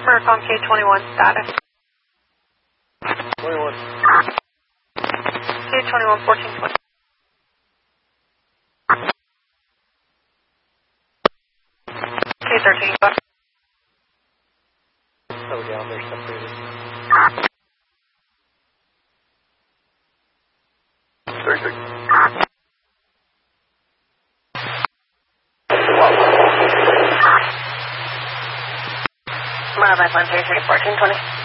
Mercom K21 status. 21. K21 1420. K13 bus. Settle down, there's some previous. 36. Modified 133 1420.